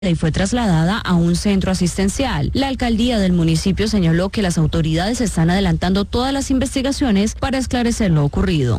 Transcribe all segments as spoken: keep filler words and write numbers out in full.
y fue trasladada a un centro asistencial. La alcaldía del municipio señaló que las autoridades están adelantando todas las investigaciones para esclarecer lo ocurrido.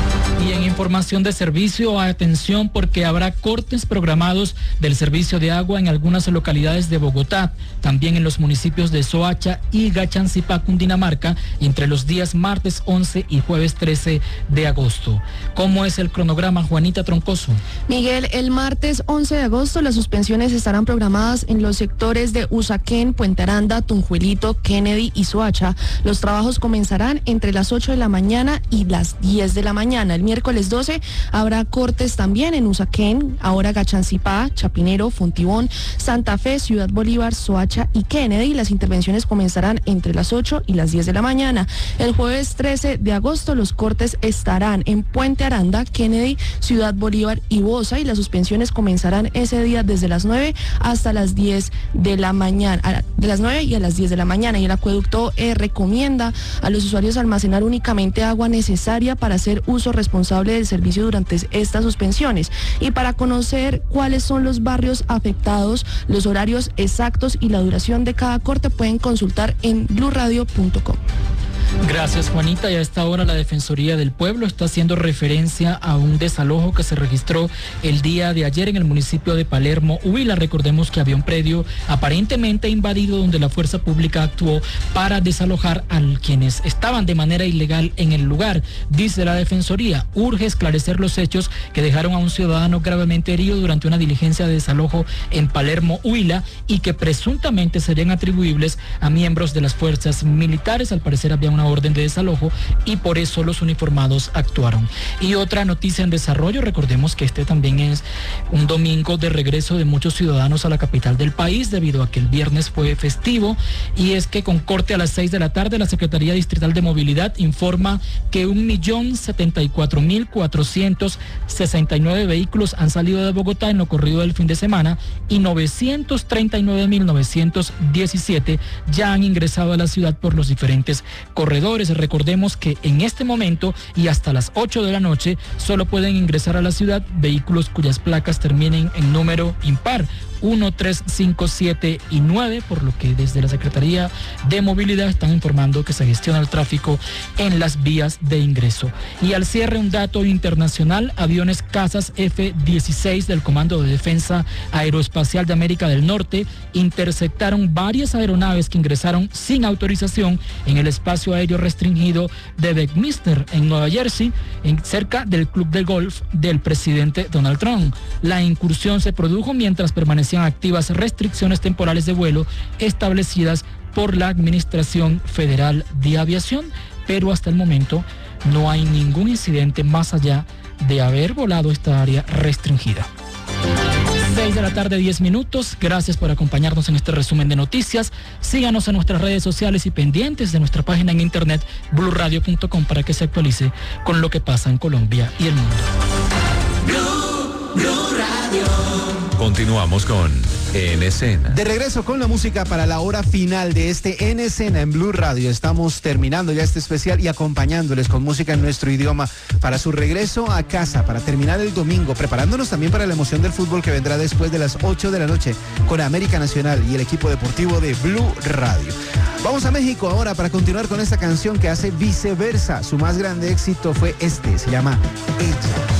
Y en información de servicio, atención porque habrá cortes programados del servicio de agua en algunas localidades de Bogotá, también en los municipios de Soacha y Gachancipá, Cundinamarca, entre los días martes once y jueves trece de agosto. ¿Cómo es el cronograma, Juanita Troncoso? Miguel, el martes once de agosto las suspensiones estarán programadas en los sectores de Usaquén, Puente Aranda, Tunjuelito, Kennedy y Soacha. Los trabajos comenzarán entre las ocho de la mañana y las diez de la mañana. El miércoles doce habrá cortes también en Usaquén, ahora Gachancipá, Chapinero, Fontibón, Santa Fe, Ciudad Bolívar, Soacha y Kennedy. Las intervenciones comenzarán entre las ocho y las diez de la mañana. El jueves trece de agosto los cortes estarán en Puente Aranda, Kennedy, Ciudad Bolívar y Bosa, y las suspensiones comenzarán ese día desde las nueve hasta las diez de la mañana, de las nueve y a las diez de la mañana. Y el acueducto eh, recomienda a los usuarios almacenar únicamente agua necesaria para hacer uso responsable del servicio durante estas suspensiones. Y para conocer cuáles son los barrios afectados, los horarios exactos y la duración de cada corte pueden consultar en blue radio punto com. Gracias, Juanita. Y a esta hora la Defensoría del Pueblo está haciendo referencia a un desalojo que se registró el día de ayer en el municipio de Palermo, Huila. Recordemos que había un predio aparentemente invadido donde la fuerza pública actuó para desalojar a quienes estaban de manera ilegal en el lugar. Dice la Defensoría, urge esclarecer los hechos que dejaron a un ciudadano gravemente herido durante una diligencia de desalojo en Palermo, Huila, y que presuntamente serían atribuibles a miembros de las fuerzas militares. Al parecer había una orden de desalojo y por eso los uniformados actuaron. Y otra noticia en desarrollo, recordemos que este también es un domingo de regreso de muchos ciudadanos a la capital del país debido a que el viernes fue festivo, y es que con corte a las seis de la tarde la Secretaría Distrital de Movilidad informa que un millón setenta y cuatro mil cuatrocientos sesenta y nueve vehículos han salido de Bogotá en lo corrido del fin de semana y novecientos treinta y nueve mil novecientos diecisiete ya han ingresado a la ciudad por los diferentes corredores. Recordemos que en este momento y hasta las ocho de la noche solo pueden ingresar a la ciudad vehículos cuyas placas terminen en número impar, uno, tres, cinco, siete y nueve, por lo que desde la Secretaría de Movilidad están informando que se gestiona el tráfico en las vías de ingreso. Y al cierre, un dato internacional: aviones cazas F dieciséis del Comando de Defensa Aeroespacial de América del Norte interceptaron varias aeronaves que ingresaron sin autorización en el espacio aéreo restringido de Bedminster, en Nueva Jersey, en, cerca del club de golf del presidente Donald Trump. La incursión se produjo mientras permanecía activas restricciones temporales de vuelo establecidas por la Administración Federal de Aviación, pero hasta el momento no hay ningún incidente más allá de haber volado esta área restringida. seis de la tarde, diez minutos. Gracias por acompañarnos en este resumen de noticias. Síganos en nuestras redes sociales y pendientes de nuestra página en internet blue radio punto com para que se actualice con lo que pasa en Colombia y el mundo. Blue, Blue Radio. Continuamos con En Escena. De regreso con la música para la hora final de este En Escena en Blue Radio. Estamos terminando ya este especial y acompañándoles con música en nuestro idioma para su regreso a casa, para terminar el domingo, preparándonos también para la emoción del fútbol que vendrá después de las ocho de la noche con América Nacional y el equipo deportivo de Blue Radio. Vamos a México ahora para continuar con esta canción que hace Viceversa. Su más grande éxito fue este, se llama Ella.